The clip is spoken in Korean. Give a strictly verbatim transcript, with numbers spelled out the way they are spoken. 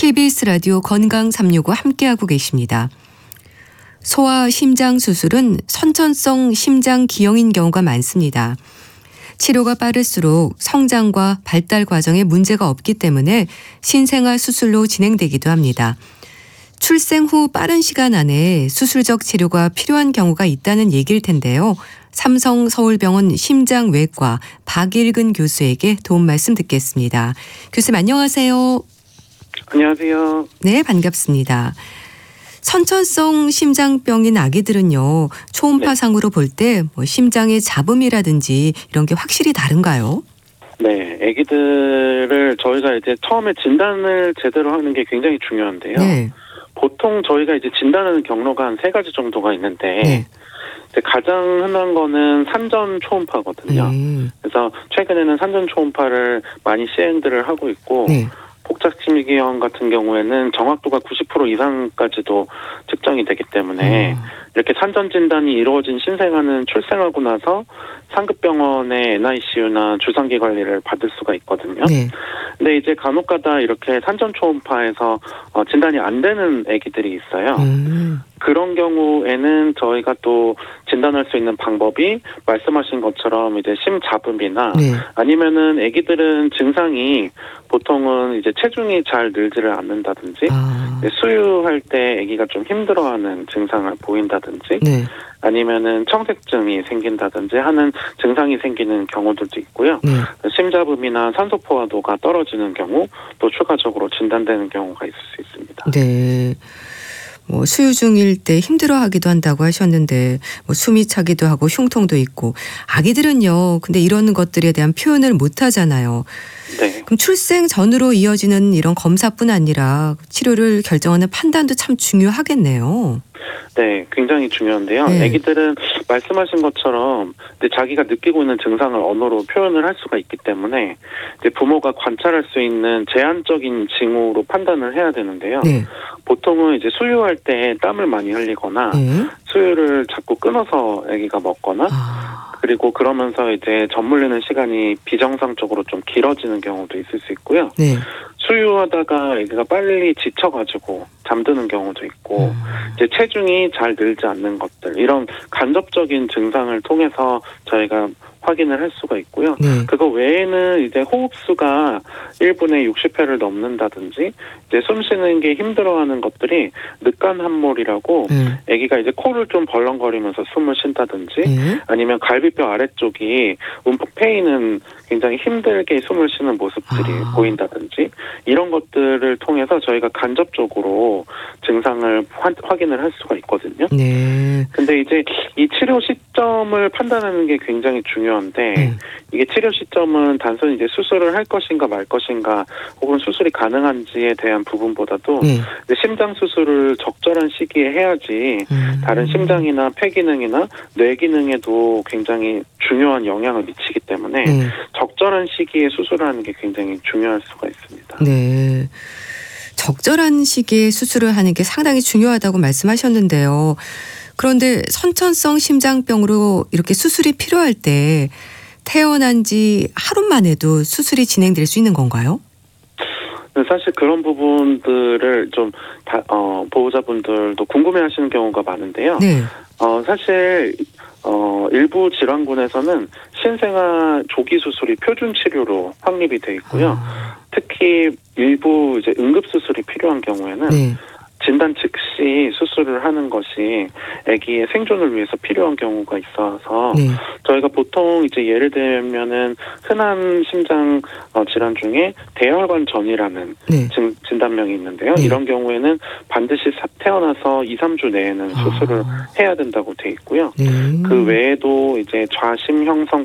케이비에스 라디오 건강 삼육오 함께하고 계십니다. 소아 심장 수술은 선천성 심장 기형인 경우가 많습니다. 치료가 빠를수록 성장과 발달 과정에 문제가 없기 때문에 신생아 수술로 진행되기도 합니다. 출생 후 빠른 시간 안에 수술적 치료가 필요한 경우가 있다는 얘기일 텐데요. 삼성서울병원 심장외과 박일근 교수에게 도움 말씀 듣겠습니다. 교수님 안녕하세요. 안녕하세요. 네, 반갑습니다. 선천성 심장병인 아기들은요, 초음파상으로 볼 때 뭐 심장의 잡음이라든지 이런 게 확실히 다른가요? 네, 아기들을 저희가 이제 처음에 진단을 제대로 하는 게 굉장히 중요한데요. 네. 보통 저희가 이제 진단하는 경로가 한 세 가지 정도가 있는데, 네. 이제 가장 흔한 거는 산전 초음파거든요. 네. 그래서 최근에는 산전 초음파를 많이 시행들을 하고 있고, 네. 복잡심기형 같은 경우에는 정확도가 구십 퍼센트 이상까지도 측정이 되기 때문에 음. 이렇게 산전 진단이 이루어진 신생아는 출생하고 나서 상급병원의 엔아이씨유나 주상기 관리를 받을 수가 있거든요. 네. 근데 이제 간혹가다 이렇게 산전 초음파에서 어, 진단이 안 되는 아기들이 있어요. 음. 그런 경우에는 저희가 또 진단할 수 있는 방법이 말씀하신 것처럼 이제 심잡음이나 네. 아니면은 아기들은 증상이 보통은 이제 체중이 잘 늘지를 않는다든지 아. 수유할 때 아기가 좀 힘들어하는 증상을 보인다든지 네. 아니면은 청색증이 생긴다든지 하는 증상이 생기는 경우들도 있고요. 네. 심잡음이나 산소 포화도가 떨어지는 경우 또 추가적으로 진단되는 경우가 있을 수 있습니다. 네. 뭐 수유 중일 때 힘들어하기도 한다고 하셨는데 뭐 숨이 차기도 하고 흉통도 있고 아기들은요. 근데 이런 것들에 대한 표현을 못 하잖아요. 네. 그럼 출생 전으로 이어지는 이런 검사뿐 아니라 치료를 결정하는 판단도 참 중요하겠네요. 네, 굉장히 중요한데요. 네. 아기들은 말씀하신 것처럼 이제 자기가 느끼고 있는 증상을 언어로 표현을 할 수가 있기 때문에 이제 부모가 관찰할 수 있는 제한적인 징후로 판단을 해야 되는데요. 네. 보통은 이제 수유할 때 땀을 많이 흘리거나 네. 수유를 자꾸 끊어서 아기가 먹거나 아. 그리고 그러면서 이제 젖물리는 시간이 비정상적으로 좀 길어지는 경우도 있을 수 있고요. 네. 수유하다가 아기가 빨리 지쳐가지고 잠드는 경우도 있고 음. 이제 체중이 잘 늘지 않는 것들 이런 간접적인 증상을 통해서 저희가 확인을 할 수가 있고요. 네. 그거 외에는 이제 호흡수가 일 분에 육십 회를 넘는다든지 이제 숨 쉬는 게 힘들어하는 것들이 늑간함몰이라고 네. 아기가 이제 코를 좀 벌렁거리면서 숨을 쉰다든지 네. 아니면 갈비뼈 아래쪽이 움푹 패이는 굉장히 힘들게 숨을 쉬는 모습들이 아. 보인다든지 이런 것들을 통해서 저희가 간접적으로 증상을 화, 확인을 할 수가 있거든요. 네. 근데 이제 이 치료 시점을 판단하는 게 굉장히 중요한데 네. 이게 치료 시점은 단순히 이제 수술을 할 것인가 말 것인가 혹은 수술이 가능한지에 대한 부분보다도 네. 이제 심장 수술을 적절한 시기에 해야지 음. 다른 심장이나 폐 기능이나 뇌 기능에도 굉장히 중요한 영향을 미치기 때문에 네. 적절한 시기에 수술하는 게 굉장히 중요할 수가 있습니다. 네. 적절한 시기에 수술을 하는 게 상당히 중요하다고 말씀하셨는데요. 그런데 선천성 심장병으로 이렇게 수술이 필요할 때 태어난 지 하루만 해도 수술이 진행될 수 있는 건가요? 사실 그런 부분들을 좀 다, 어, 보호자분들도 궁금해하시는 경우가 많은데요. 네. 어, 사실 어, 일부 질환군에서는 신생아 조기 수술이 표준 치료로 확립이 돼 있고요. 아. 특히 일부 이제 응급 수술이 필요한 경우에는 네. 진단 즉시 수술을 하는 것이 아기의 생존을 위해서 필요한 경우가 있어서 네. 저희가 보통 이제 예를 들면은 흔한 심장 어, 질환 중에 대혈관 전이라는 네. 진, 진단명이 있는데요. 네. 이런 경우에는 반드시 사, 태어나서 이, 삼 주 내에는 수술을 아. 해야 된다고 돼 있고요. 네. 그 외에도 이제 좌심 형성